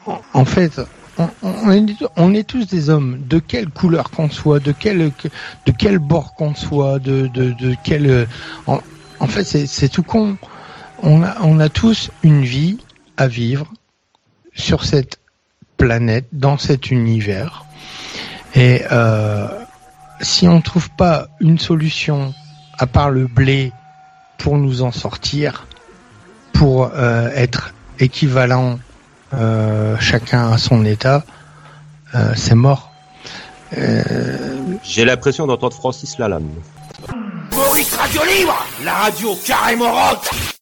En fait, on est tous des hommes, de quelle couleur qu'on soit, de quel bord qu'on soit, de quel. En fait, c'est tout con. On a tous une vie à vivre sur cette planète, dans cet univers. Et si on trouve pas une solution à part le blé pour nous en sortir, pour être équivalent chacun à son état, c'est mort. J'ai l'impression d'entendre Francis Lalanne. Maurice Radio Libre, la radio carrément rock.